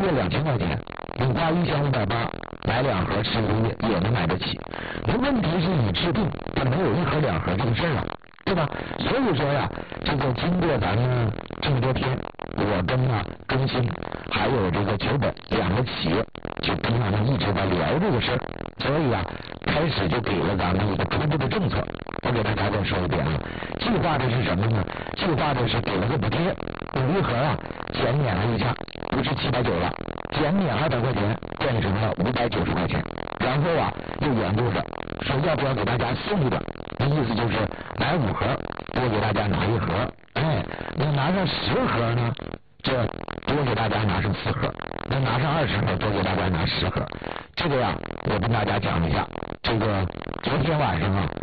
月2000块钱，你花1580买2盒吃1个月也能买得起。那问题是你治病，它没有1盒2盒这个事儿啊，对吧？所以说呀，这个经过咱们这么多天，我跟中心还有这个九本2个企业就跟他们一直在聊这个事儿，所以啊，开始就给了咱们一个初步的政策。我给大家再说一遍啊，计划的是什么呢？计划的是给了个补贴，1盒减免了一下，不是790了，减免200块钱，变成了590块钱。然后又研究着说要不要给大家送一个，那意思就是买5盒，多给大家拿1盒，那拿上10盒呢，这多给大家拿上4盒，那拿上20盒，多给大家拿10盒。这个我跟大家讲一下，这个昨天晚上